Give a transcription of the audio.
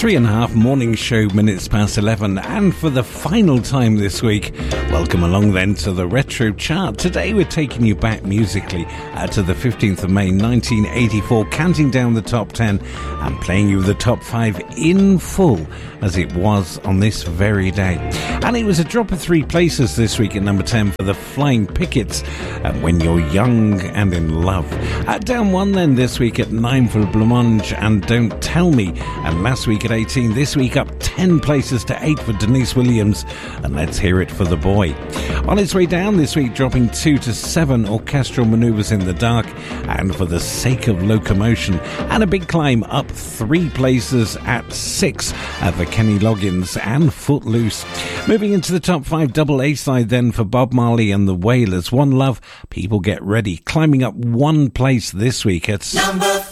3.5 morning show minutes past 11, and for the final time this week, welcome along then to the Retro Chart. Today we're taking you back musically to the 15th of May 1984, counting down the top 10 and playing you the top 5 in full as it was on this very day. And it was a drop of 3 places this week at number 10 for the Flying Pickets, When You're Young and in Love. Down 1 then this week at 9 for Blancmange and Don't Tell Me, and last week at 18, this week up 10 places to 8 for Denise Williams and Let's Hear It for the Boy. On its way down this week, dropping 2 to 7, Orchestral Manoeuvres in the Dark and For the Sake of Locomotion, and a big climb up 3 places at 6 for Kenny Loggins and Footloose. Moving into the top 5 double A side then for Bob Marley and the Wailers, One Love, People Get Ready, climbing up 1 place this week at number 5.